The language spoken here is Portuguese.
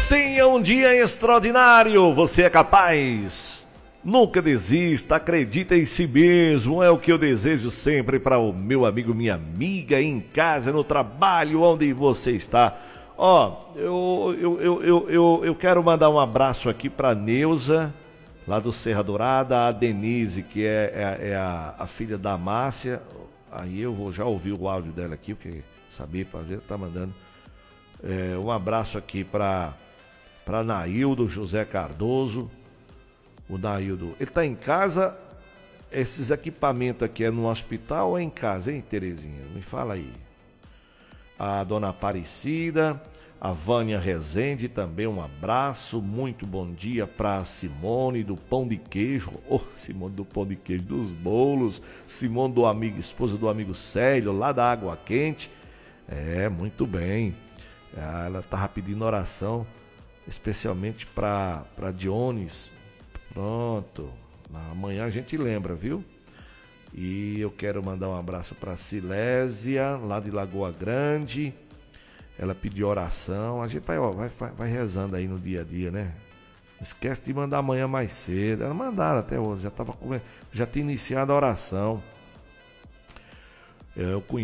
Tenha um dia extraordinário, você é capaz. Nunca desista, acredita em si mesmo, é o que eu desejo sempre para o meu amigo, minha amiga, em casa, no trabalho, onde você está. Eu quero mandar um abraço aqui para Neuza, lá do Serra Dourada, a Denise, que é a filha da Márcia. Aí eu vou já ouvir o áudio dela aqui, porque sabia, para ver, tá mandando. Um abraço aqui para Naildo José Cardoso. O Naildo, ele tá em casa. Esses equipamentos aqui é no hospital ou é em casa, hein, Terezinha? Me fala aí. A dona Aparecida, a Vânia Rezende também, um abraço, muito bom dia para Simone do Pão de Queijo, Simone do Pão de Queijo, dos bolos, Simone do amigo, esposa do amigo Célio, lá da Água Quente. Muito bem. Ela estava pedindo oração, especialmente para Dionis. Pronto, amanhã a gente lembra, viu? E eu quero mandar um abraço para Silésia, lá de Lagoa Grande. Ela pediu oração. A gente vai rezando aí no dia a dia, né? Não esquece de mandar amanhã mais cedo. Ela mandaram até hoje, já tinha iniciado a oração. Eu